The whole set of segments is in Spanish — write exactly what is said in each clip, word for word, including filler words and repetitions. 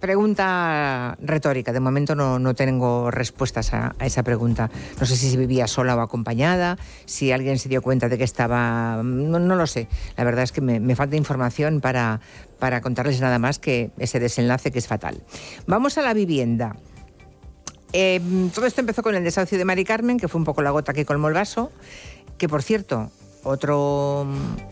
Pregunta retórica. De momento no, no tengo respuestas a, a esa pregunta. No sé si vivía sola o acompañada, si alguien se dio cuenta de que estaba... No, no lo sé. La verdad es que me, me falta información para, para contarles nada más que ese desenlace que es fatal. Vamos a la vivienda. Eh, todo esto empezó con el desahucio de Mari Carmen, que fue un poco la gota que colmó el vaso. Que, por cierto, otro,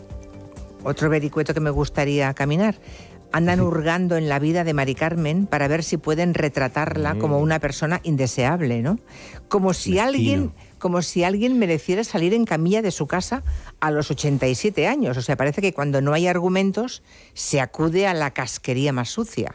otro vericueto que me gustaría caminar... Andan hurgando en la vida de Mari Carmen para ver si pueden retratarla como una persona indeseable, ¿no? Como si alguien, como si alguien mereciera salir en camilla de su casa a los ochenta y siete años. O sea, parece que cuando no hay argumentos se acude a la casquería más sucia.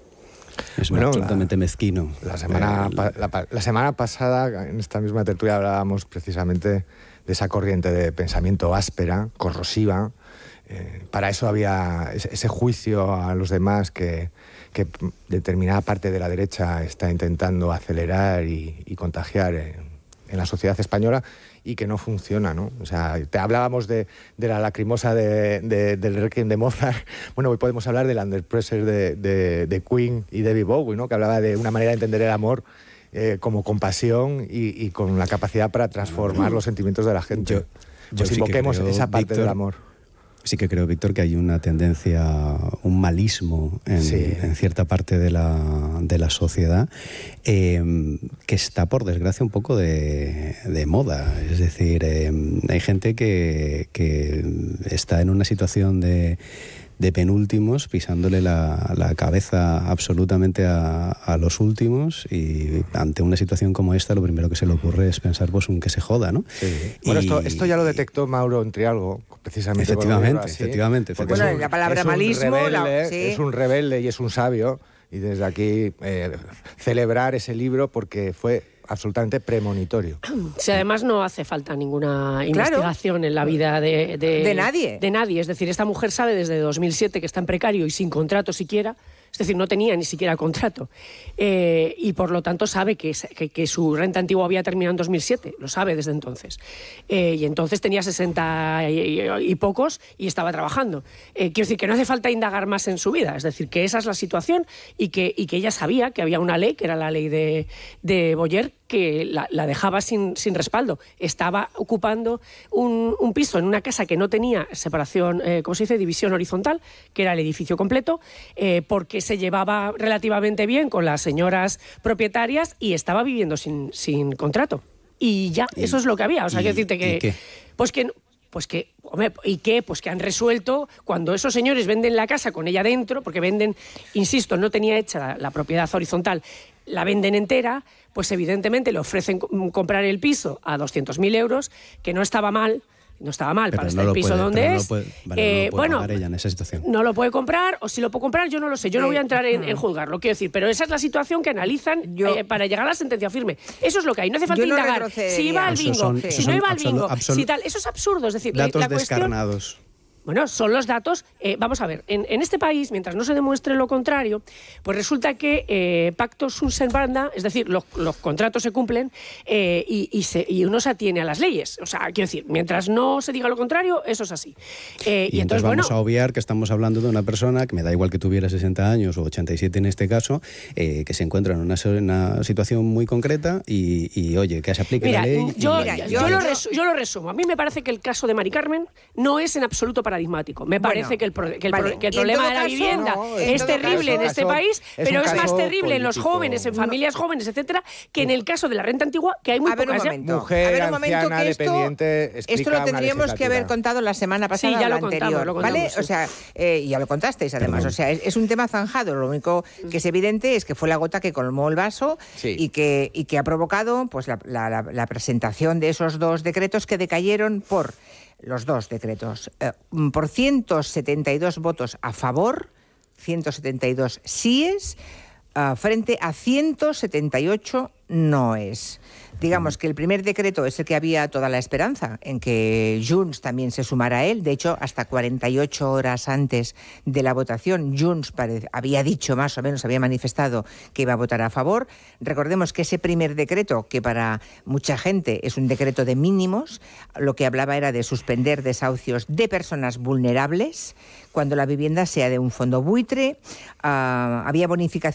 Es bueno, absolutamente la, mezquino. La semana, eh, la, la semana pasada, en esta misma tertulia, hablábamos precisamente de esa corriente de pensamiento áspera, corrosiva. Eh, para eso había ese, ese juicio a los demás que, que determinada parte de la derecha está intentando acelerar y, y contagiar en, en la sociedad española y que no funciona, ¿no? O sea, te hablábamos de, de la lacrimosa de, de, del Requiem de Mozart. Bueno, hoy podemos hablar del Under Pressure de, de, de Queen y David Bowie, ¿no? Que hablaba de una manera de entender el amor eh, como compasión y, y con la capacidad para transformar los sentimientos de la gente. Yo, yo pues sí invoquemos que creo, esa parte Víctor, del amor. Sí que creo, Víctor, que hay una tendencia, un malismo en, sí. en cierta parte de la, de la sociedad eh, que está, por desgracia, un poco de, de moda. Es decir, eh, hay gente que, que está en una situación de... de penúltimos, pisándole la, la cabeza absolutamente a, a los últimos, y ante una situación como esta lo primero que se le ocurre es pensar pues un que se joda, ¿no? Sí. Y, bueno, esto, esto ya lo detectó Mauro en Trialgo, precisamente. Efectivamente, así, efectivamente. efectivamente. Bueno, la palabra es un malismo... Rebelde, La, sí. Es un rebelde y es un sabio, y desde aquí eh, celebrar ese libro porque fue absolutamente premonitorio. Si además no hace falta ninguna Claro. investigación en la vida de, de, De nadie. de nadie. Es decir, esta mujer sabe desde dos mil siete que está en precario y sin contrato siquiera. Es decir, no tenía ni siquiera contrato. Eh, y por lo tanto sabe que, que, que su renta antigua había terminado en dos mil siete. Lo sabe desde entonces. Eh, y entonces tenía sesenta y, y pocos y estaba trabajando. Eh, quiero decir que no hace falta indagar más en su vida. Es decir, que esa es la situación y que, y que ella sabía que había una ley, que era la ley de, de Boyer, que la, la dejaba sin, sin respaldo. Estaba ocupando un, un piso en una casa que no tenía separación, eh, ¿cómo se dice? División horizontal, que era el edificio completo, eh, porque se llevaba relativamente bien con las señoras propietarias y estaba viviendo sin, sin contrato. Y ya, y, eso es lo que había. O sea, quiero decirte que... ¿qué? Pues que... Pues que, hombre, ¿y qué? Pues que han resuelto, cuando esos señores venden la casa con ella dentro, porque venden, insisto, no tenía hecha la, la propiedad horizontal, la venden entera, pues evidentemente le ofrecen comprar el piso a doscientos mil euros, que no estaba mal, no estaba mal pero para no estar el piso puede, donde no es. Puede, vale, eh, no lo puede bueno, pagar ella en esa situación. No lo puede comprar, o si lo puede comprar, yo no lo sé. Yo no voy a entrar en, en juzgarlo, quiero decir, pero esa es la situación que analizan yo, eh, para llegar a la sentencia firme. Eso es lo que hay, no hace falta no indagar. Si iba al bingo, son, si no iba al bingo, absolu- si tal. Eso es absurdo, es decir, datos la, la cuestión... descarnados. Bueno, son los datos. Eh, vamos a ver, en, en este país, mientras no se demuestre lo contrario, pues resulta que eh, pacto sunt servanda, es decir, los, los contratos se cumplen eh, y, y, se, y uno se atiene a las leyes. O sea, quiero decir, mientras no se diga lo contrario, eso es así. Eh, y, y entonces, entonces, vamos bueno, a obviar que estamos hablando de una persona que me da igual que tuviera sesenta años o ochenta y siete en este caso, eh, que se encuentra en una, una situación muy concreta y, y, oye, que se aplique mira, la ley. Yo, y, mira, y, yo, y, lo resu- yo lo resumo. A mí me parece que el caso de Mari Carmen no es en absoluto paradigmático. Me parece Bueno, que el, pro- que el, vale. pro- que el Y en problema todo de la caso, vivienda no, es en todo terrible caso, en este caso, país, es pero un es más caso terrible en los político. jóvenes, en familias jóvenes, etcétera, que en el caso de la renta antigua, que hay muy A ver, un pocas ya. momento. Mujer, a ver, un momento, anciana, que esto, dependiente, explica esto lo una tendríamos que haber legislatura. contado la semana pasada Sí, ya o la lo contamos, anterior, lo contamos, ¿vale? sí. O sea, eh, ya lo contasteis además. Perdón. O sea, es, es un tema zanjado. Lo único que es evidente es que fue la gota que colmó el vaso Sí. y, que, y que ha provocado pues la, la, la, la presentación de esos dos decretos que decayeron por los dos decretos eh, por ciento setenta y dos votos a favor, ciento setenta y dos síes, uh, frente a ciento setenta y ocho noes. Digamos que el primer decreto es el que había toda la esperanza en que Junts también se sumara a él. De hecho, hasta cuarenta y ocho horas antes de la votación, Junts pare- había dicho más o menos, había manifestado que iba a votar a favor. Recordemos que ese primer decreto, que para mucha gente es un decreto de mínimos, lo que hablaba era de suspender desahucios de personas vulnerables cuando la vivienda sea de un fondo buitre. Uh, había bonificación